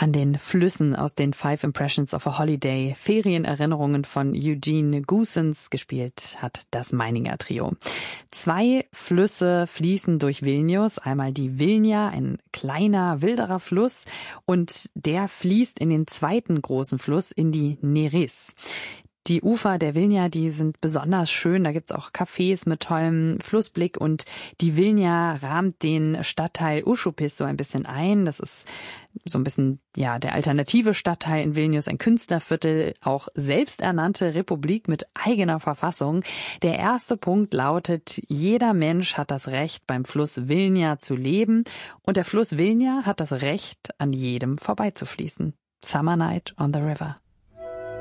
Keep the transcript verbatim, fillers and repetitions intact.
An den Flüssen aus den Five Impressions of a Holiday, Ferienerinnerungen von Eugene Goossens, gespielt hat das Meininger Trio. Zwei Flüsse fließen durch Vilnius, einmal die Vilnia, ein kleiner, wilderer Fluss, und der fließt in den zweiten großen Fluss, in die Neris. Die Ufer der Vilnia, die sind besonders schön. Da gibt's auch Cafés mit tollem Flussblick, und die Vilnia rahmt den Stadtteil Užupis so ein bisschen ein. Das ist so ein bisschen, ja, der alternative Stadtteil in Vilnius, ein Künstlerviertel, auch selbsternannte Republik mit eigener Verfassung. Der erste Punkt lautet: Jeder Mensch hat das Recht, beim Fluss Vilnia zu leben, und der Fluss Vilnia hat das Recht, an jedem vorbeizufließen. Summer Night on the River.